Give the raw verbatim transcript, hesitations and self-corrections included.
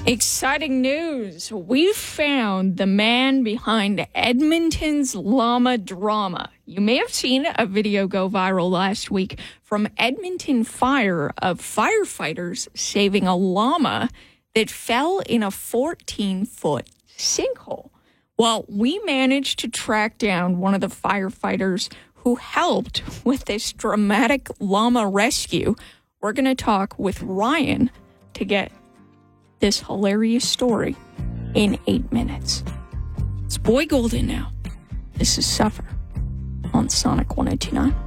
Exciting news. We found the man behind Edmonton's llama drama. You may have seen a video go viral last week from Edmonton Fire of firefighters saving a llama that fell in a fourteen-foot sinkhole. Well, we managed to track down one of the firefighters who helped with this dramatic llama rescue. We're going to talk with Ryan to get this hilarious story in eight minutes. It's Boy Golden now. This is Suffer on Sonic one oh two point nine.